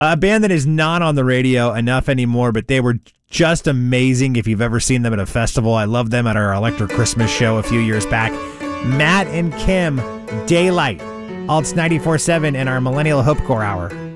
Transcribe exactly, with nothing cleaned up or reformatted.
A band that is not on the radio enough anymore, but they were just amazing if you've ever seen them at a festival. I loved them at our Electric Christmas show a few years back. Matt and Kim, Daylight. Alts ninety-four point seven and our Millennial Hope Corps Hour.